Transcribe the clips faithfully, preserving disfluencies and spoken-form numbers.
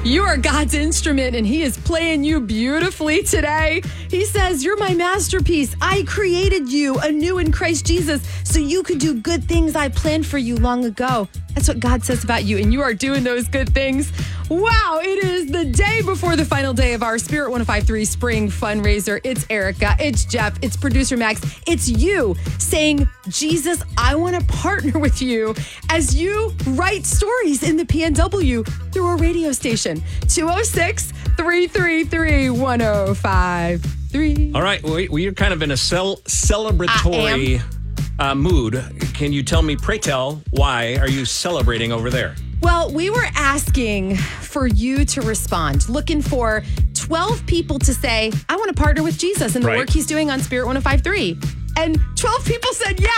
You are God's instrument, and he is playing you beautifully today. He says, you're my masterpiece. I created you anew in Christ Jesus so you could do good things I planned for you long ago. That's what God says about you, and you are doing those good things. Wow, it is the day before the final day of our Spirit one oh five three Spring Fundraiser. It's Erica, it's Jeff, it's producer Max, it's you saying, Jesus, I want to partner with you as you write stories in the P N W through a radio station. two oh six, three three three, one oh five three. All right, we, we are kind of in a cel- celebratory uh, mood. Can you tell me, pray tell, why are you celebrating over there? Well, we were asking for you to respond, looking for twelve people to say, I want to partner with Jesus and the Right. work he's doing on Spirit one oh five three. And twelve people said, yeah.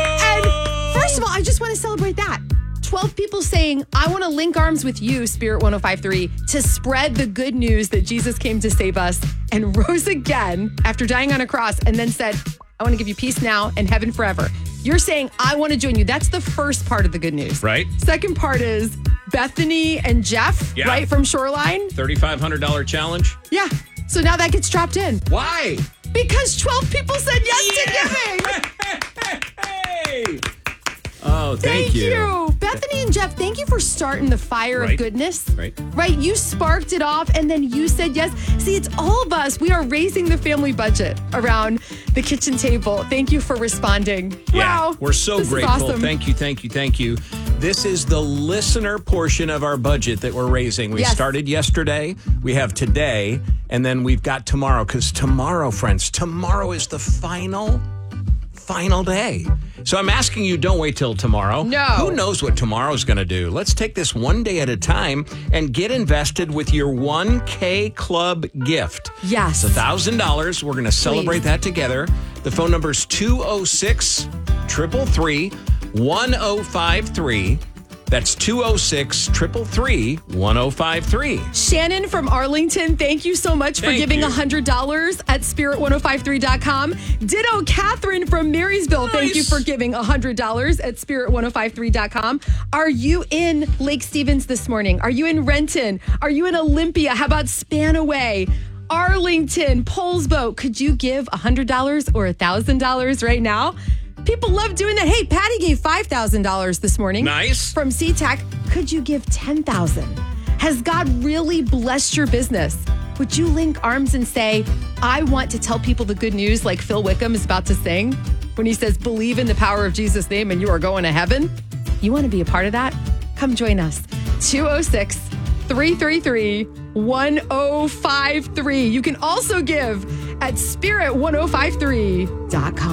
Oh! And first of all, I just want to celebrate that. twelve people saying, I want to link arms with you, Spirit one oh five three, to spread the good news that Jesus came to save us and rose again after dying on a cross and then said, I want to give you peace now and heaven forever. You're saying, I want to join you. That's the first part of the good news. Right. Second part is Bethany and Jeff, Yeah. right, from Shoreline. thirty-five hundred dollars challenge? Yeah. So now that gets dropped in. Why? Because twelve people said yes Yeah. to giving. Hey! Oh, thank, Thank you. Bethany and Jeff, thank you for starting the fire Right. of goodness. Right. Right. You sparked it off and then you said yes. See, it's all of us. We are raising the family budget around the kitchen table. Thank you for responding. Yeah, Wow. we're so This is grateful. awesome. Thank you, thank you, thank you. This is the listener portion of our budget that we're raising. We Yes. started yesterday, we have today, and then we've got tomorrow. Because tomorrow, friends, tomorrow is the final, final day. So I'm asking you, don't wait till tomorrow. No. Who knows what tomorrow's going to do? Let's take this one day at a time and get invested with your one K Club gift. Yes. It's one thousand dollars. We're going to celebrate Please. that together. The phone number is two oh six, three three three, one oh five three. That's two oh six, three three three, one oh five three. Shannon from Arlington, thank you so much for Thank giving you. one hundred dollars at spirit ten fifty-three dot com. Ditto Catherine from Marysville, thank you Nice. for giving one hundred dollars at spirit ten fifty-three dot com. Are you in Lake Stevens this morning? Are you in Renton? Are you in Olympia? How about Spanaway? Arlington, Polsbo, could you give one hundred dollars or one thousand dollars right now? People love doing that. Hey, Patty gave five thousand dollars this morning. Nice. From SeaTac, could you give ten thousand dollars? Has God really blessed your business? Would you link arms and say, I want to tell people the good news like Phil Wickham is about to sing when he says, believe in the power of Jesus' name and you are going to heaven? You want to be a part of that? Come join us. two oh six, three three three, one oh five three. You can also give at spirit ten fifty-three dot com.